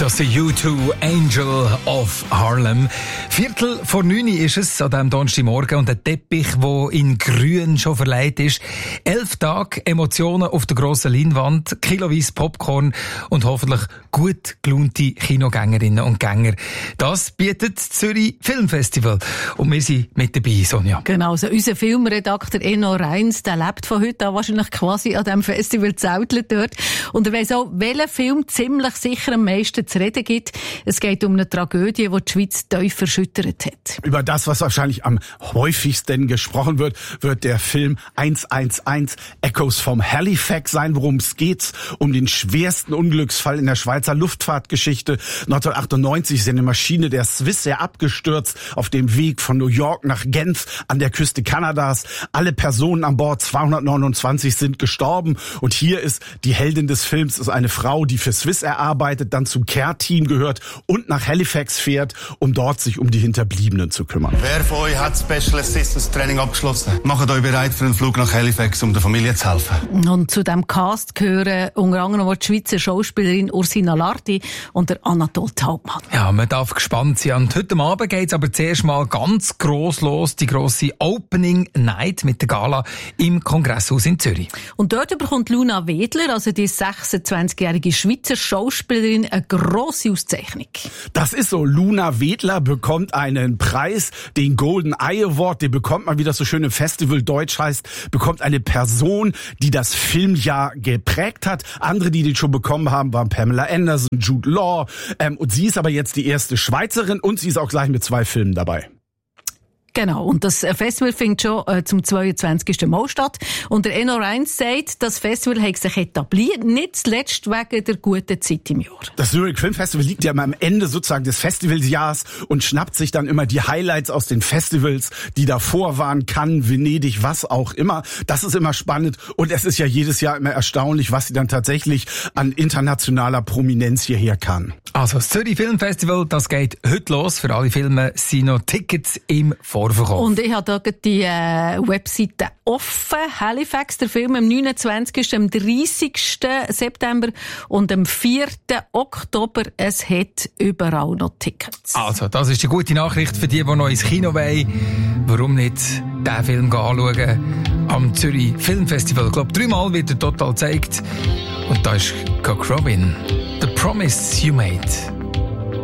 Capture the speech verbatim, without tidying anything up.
Das ist U zwei Angel of Harlem. Viertel vor neun ist es an diesem Donnerstagmorgen und der Teppich, der in grün schon verleiht ist. Elf Tage Emotionen auf der grossen Leinwand, kiloweise Popcorn und hoffentlich gut gelaunte Kinogängerinnen und Gänger. Das bietet das Zürich Filmfestival. Und wir sind mit dabei, Sonja. Genau, also unser Filmredakteur Enno Reins, der lebt von heute an wahrscheinlich quasi an diesem Festival zeltelt dort. Und er weiss auch, welcher Film ziemlich sicher am meisten zu reden gibt. Es geht um eine Tragödie, die die Schweiz tief erschüttert hat. Über das, was wahrscheinlich am häufigsten gesprochen wird, wird der Film eins eins eins Echoes from Halifax sein. Worum es geht? Um den schwersten Unglücksfall in der Schweizer Luftfahrtgeschichte. neunzehnhundertachtundneunzig ist eine Maschine der Swissair abgestürzt auf dem Weg von New York nach Genf an der Küste Kanadas. Alle Personen an Bord, zweihundertneunundzwanzig, sind gestorben. Und hier ist die Heldin des Films, ist eine Frau, die für Swissair arbeitet, dann zum Care-Team gehört und nach Halifax fährt, um dort sich um die Hinterbliebenen zu kümmern. Wer von euch hat Special Assistance Training abgeschlossen? Macht euch bereit für einen Flug nach Halifax, um der Familie zu helfen. Und zu diesem Cast gehören unter anderem die Schweizer Schauspielerin Ursina Larti und der Anatol Taubmann. Ja, man darf gespannt sein. Und heute Abend geht es aber zuerst mal ganz gross los, die grosse Opening Night mit der Gala im Kongresshaus in Zürich. Und dort bekommt Luna Wedler, also die sechsundzwanzigjährige Schweizer Schauspielerin, eine grosse Auszeichnung. Das ist so. Luna Wedler bekommt einen Preis, den Golden Eye Award. Den bekommt man, wie das so schön im Festival Deutsch heißt, bekommt eine Person, die das Filmjahr geprägt hat. Andere, die den schon bekommen haben, waren Pamela Anderson, Jude Law. Ähm, und sie ist aber jetzt die erste Schweizerin und sie ist auch gleich mit zwei Filmen dabei. Genau, und das Festival findet schon äh, zum zweiundzwanzigsten Mal statt. Und der Enno Reins sagt, das Festival hat sich etabliert, nicht zuletzt wegen der guten Zeit im Jahr. Das Zürich Film Festival liegt ja immer am Ende sozusagen des Festivalsjahrs und schnappt sich dann immer die Highlights aus den Festivals, die davor waren, Cannes, Venedig, was auch immer. Das ist immer spannend und es ist ja jedes Jahr immer erstaunlich, was sie dann tatsächlich an internationaler Prominenz hierher kann. Also das Zürich Film Festival, das geht heute los. Für alle Filme sind noch Tickets im Vorverkauf. Und ich habe hier die äh, Webseite offen. Halifax, der Film am neunundzwanzigsten, am dreißigsten September und am vierten Oktober. Es hat überall noch Tickets. Also, das ist die gute Nachricht für die, die noch ins Kino wollen. Warum nicht diesen Film anschauen am Zürich Film Festival? Ich glaube, dreimal wird er total gezeigt. Und da ist Cock Robin. The Promise You Made.